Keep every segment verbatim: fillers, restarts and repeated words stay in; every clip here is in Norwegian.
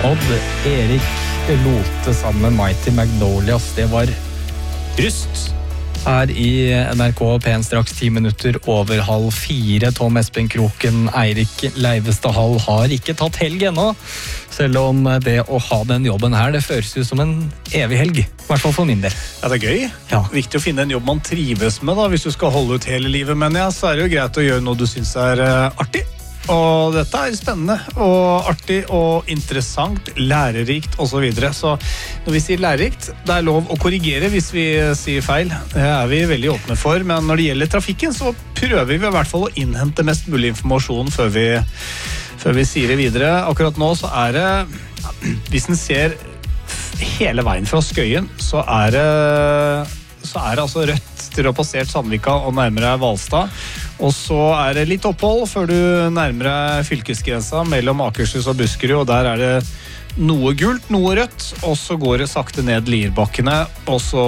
Odd Erik Lote sammen med Mighty Magnolias. Det var Ryst. Her i N R K P en straks ti minutter over halv fire. Tom Espen Kroken, Eirik Leivestad Hall har ikke tatt helg ennå. Selv om det å ha den jobben her, det føles ut som en evig helg. I hvert fall for min del. Ja, det er gøy. Ja. Viktig å finne en jobb man trives med da, hvis du skal holde ut hele livet. Men ja, så er det jo greit å gjøre noe du synes er uh, artig. Og dette er spennende og artig og interessant, lærerikt og så videre. Så når vi sier lærerikt, det er lov å korrigere hvis vi sier feil. Det er vi veldig åpne for, men når det gjelder trafikken så prøver vi i hvert fall å innhente mest mulig informasjon før vi, før vi sier det videre. Akkurat nå så er det, hvis den ser hele veien fra Skøyen, så er det, så er det altså rødt til å ha passert Sandvika og nærmere Valstad. Og så er det litt opphold før du nærmer deg fylkesgrensa mellom Akershus og Buskerud, og der er det noe gult, noe rødt, og så går det sakte ned Lierbakkene, og så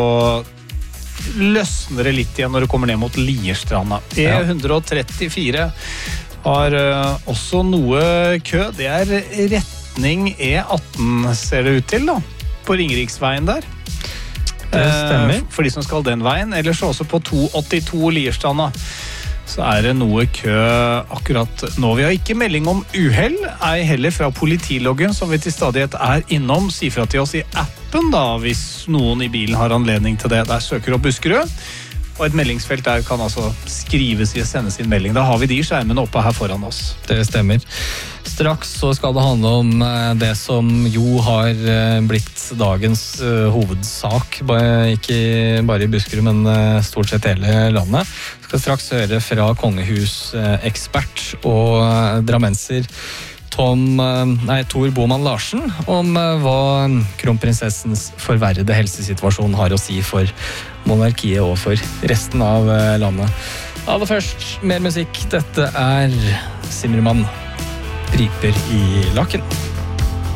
løsner det litt igjen når du kommer ned mot Lierstranda. E ett trettifire har også noe kø, det er retning E atten ser det ut til da, på Ringeriksveien der. Det stemmer. For de som skal den veien, ellers også på to åttito Lierstranda. Så er det noe kø akkurat nå. Vi har ikke melding om uheld, ei heller fra politiloggen som vi til stadighet er innom. Si fra til oss i appen da, hvis noen i bilen har anledning til det. Der søker opp Buskerud, og et meldingsfelt der kan altså skrives i og sende sin melding. Da har vi de skjermene oppe her foran oss. Det stemmer. Straks så skal det handle om det som jo har blitt dagens hovedsak, ikke bare i Buskerud, men stort sett hele landet. Vi skal straks høre fra kongehusekspert og drammenser Tom, nei, Tor Boman Larsen om hva kronprinsessens forverrede helsesituasjon har å si for monarkiet og for resten av landet. Aller først, mer musikk. Dette er Simmermann. Riper i lakken.